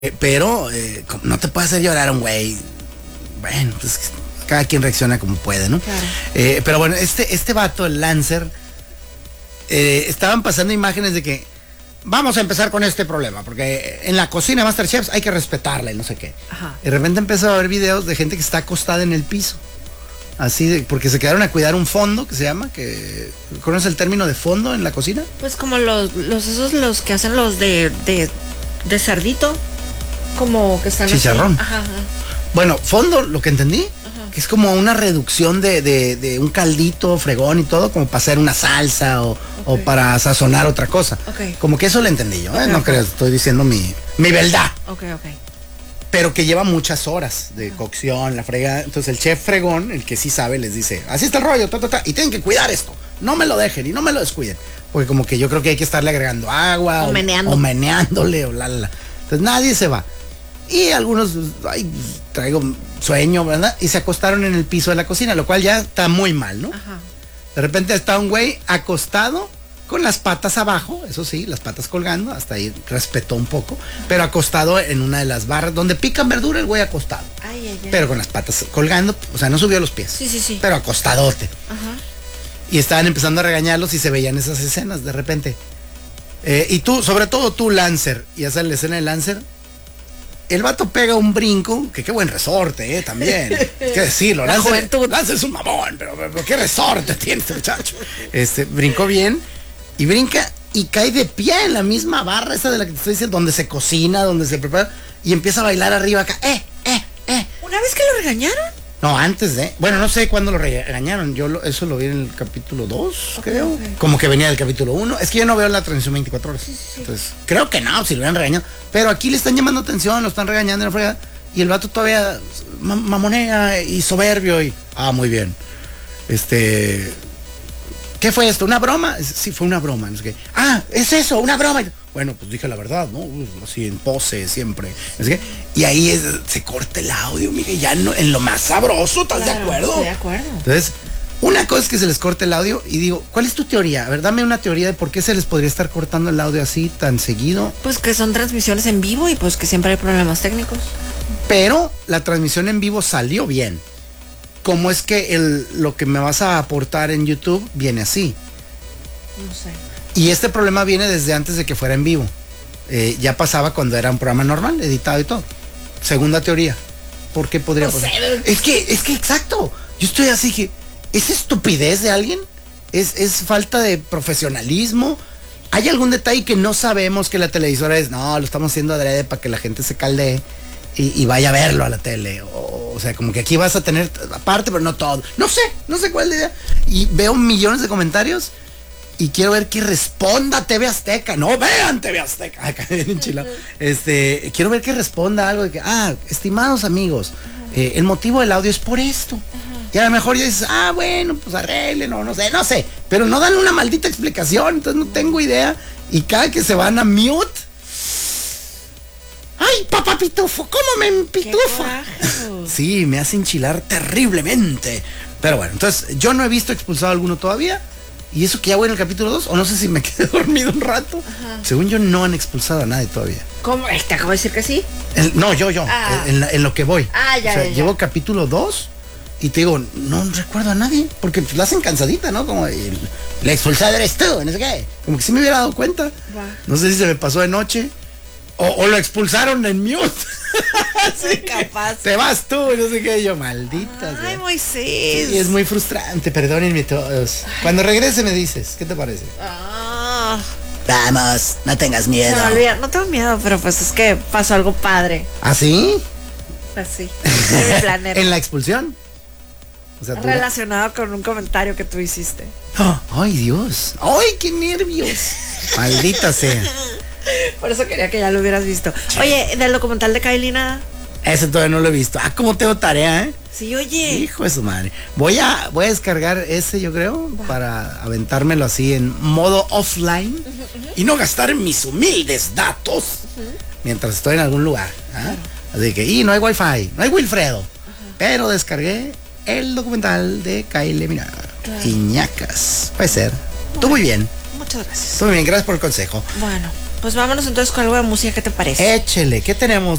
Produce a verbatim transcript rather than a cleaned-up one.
Eh, pero eh, no te puede hacer llorar a un güey. Bueno, pues cada quien reacciona como puede, ¿no? Claro. Eh, pero bueno, este, este vato, el Lancer, eh, estaban pasando imágenes de que vamos a empezar con este problema, porque en la cocina MasterChef hay que respetarla y no sé qué. Ajá. De repente empezó a ver videos de gente que está acostada en el piso. Así de, porque se quedaron a cuidar un fondo que se llama, que ¿conoces el término de fondo en la cocina? Pues como los, los esos los que hacen los de, de, de cerdito, como que están chicharrón. Así. Ajá, ajá. Bueno, fondo, lo que entendí, Ajá. que es como una reducción de, de, de un caldito fregón y todo, como para hacer una salsa o, Okay. o para sazonar otra cosa. Okay. Como que eso lo entendí yo, ¿eh? Okay, No okay. creo, estoy diciendo mi, mi verdad. Ok, ok. Pero que lleva muchas horas de cocción, la fregada. Entonces el chef fregón, el que sí sabe, les dice, así está el rollo, ta, ta, ta, y tienen que cuidar esto. No me lo dejen y no me lo descuiden. Porque como que yo creo que hay que estarle agregando agua. O O, meneando. o meneándole, o la, la, la. Entonces nadie se va. Y algunos, ay, traigo sueño, ¿verdad? Y se acostaron en el piso de la cocina, lo cual ya está muy mal, ¿no? Ajá. De repente está un güey acostado con las patas abajo, eso sí, las patas colgando, hasta ahí respetó un poco, pero acostado en una de las barras donde pican verdura, el güey acostado. Ay, ay, ay. Pero con las patas colgando, o sea, no subió los pies. Sí, sí, sí. Pero acostadote. Ajá. Y estaban empezando a regañarlos y se veían esas escenas de repente. Eh, y tú, sobre todo tú, Lancer, y hacer la escena de Lancer, el vato pega un brinco, que qué buen resorte, eh, también. Hay que decirlo, La Lancer, juventud. Lancer es un mamón, pero, pero, pero qué resorte tiene este muchacho. Este, brincó bien y brinca y cae de pie en la misma barra esa de la que te estoy diciendo, donde se cocina, donde se prepara, y empieza a bailar arriba acá, eh, eh, eh. ¿Una vez que lo regañaron? No, antes de, bueno, no sé cuándo lo regañaron, yo lo, eso lo vi en el capítulo dos, Ok, creo, ok. como que venía del capítulo uno, es que yo no veo la transmisión veinticuatro horas, Sí, sí, sí. entonces, creo que no, si lo hubieran regañado, pero aquí le están llamando atención, lo están regañando en la fregada, y el vato todavía ma- mamonea y soberbio, y, ah, muy bien, este, ¿qué fue esto? ¿Una broma? Sí, fue una broma, no sé qué, ah, es eso, una broma. Bueno, pues dije la verdad, ¿no? Así en pose siempre. No sé qué. Y ahí es, se corta el audio, Miguel, ya no, en lo más sabroso, ¿estás Claro, de acuerdo? estoy de acuerdo. Entonces, una cosa es que se les corte el audio y digo, ¿cuál es tu teoría? A ver, dame una teoría de por qué se les podría estar cortando el audio así tan seguido. Pues que son transmisiones en vivo y pues que siempre hay problemas técnicos. Pero la transmisión en vivo salió bien. ¿Cómo es que el, lo que me vas a aportar en YouTube viene así? No sé. Y este problema viene desde antes de que fuera en vivo. Eh, ya pasaba cuando era un programa normal, editado y todo. Segunda teoría. ¿Por qué podría No pasar? sé. Es que, es que exacto. Yo estoy así que, ¿es estupidez de alguien? ¿Es, es falta de profesionalismo? ¿Hay algún detalle que no sabemos que la televisora es? No, lo estamos haciendo adrede para que la gente se caldee y, y vaya a verlo a la tele. O, o sea, como que aquí vas a tener aparte, pero no todo. No sé, no sé cuál es la idea. Y veo millones de comentarios. Y quiero ver que responda T V Azteca. No vean T V Azteca. Acá bien enchilado. Este, quiero ver que responda algo de que, ah, estimados amigos, eh, el motivo del audio es por esto. Y a lo mejor ya dices, ah, bueno, pues arreglen o no sé, no sé. Pero no dan una maldita explicación, entonces no tengo idea. Y cada que se van a mute. ¡Ay, papá pitufo! ¿Cómo me empitufa? Sí, me hace enchilar terriblemente. Pero bueno, entonces yo no he visto expulsado alguno todavía. Y eso que ya voy en el capítulo dos, o no sé si me quedé dormido un rato. Ajá. Según yo, no han expulsado a nadie todavía. ¿Cómo? ¿Te acabo de decir que sí? El- no, yo, yo, Ah. en, la- en lo que voy. Ah, ya, O sea, ya, ya. llevo capítulo dos y te digo, no recuerdo a nadie, porque pues, la hacen cansadita, ¿no? Como el, la expulsada eres tú, no sé qué. Como que sí me hubiera dado cuenta. Va. No sé si se me pasó de noche. O, o lo expulsaron en mute. Sí, Capaz. Te vas tú, no sé qué. Yo, maldita. Ay, sea. Moisés. Sí, es muy frustrante, perdónenme todos. Cuando regrese me dices, ¿qué te parece? Ah, Vamos, no tengas se miedo. me olvida. No tengo miedo, pero pues es que pasó algo padre. ¿Ah, sí? Así. En mi planeta. ¿En la expulsión? O sea, tú... Relacionado con un comentario que tú hiciste. ¡Ah! ¡Ay, Dios! ¡Ay, qué nervios! Maldita sea. Por eso quería que ya lo hubieras visto. Oye, del documental de Kylie nada. Ese todavía no lo he visto. Ah, cómo tengo tarea, ¿eh? Sí, oye. Hijo de su madre. Voy a, voy a descargar ese, yo creo, para aventármelo así en modo offline y no gastar en mis humildes datos mientras estoy en algún lugar. ¿Ah? Así que, y no hay wifi, no hay Wilfredo. Pero descargué el documental de Kylie Minogue. Claro. Iñacas. Puede ser. Tú muy bien. Muchas gracias. Tú muy bien, gracias por el consejo. Bueno. Pues vámonos entonces con algo de música, ¿qué te parece? Échele, ¿qué tenemos?